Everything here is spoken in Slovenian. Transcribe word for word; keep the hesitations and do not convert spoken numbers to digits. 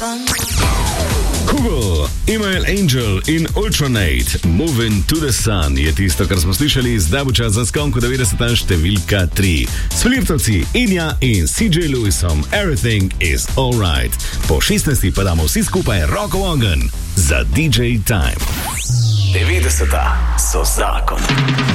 Google, Email Angel in Ultranate, Moving to the Sun je tisto, kar smo slišali, zdaj bo čas za skonku devetdeseta številka tri. S flirtovci Inja in C J Lewisom, Everything is Alright. Po šestnajsti pa damo vsi skupaj roko v ogenj za D J Time. devetdeseta so zakon.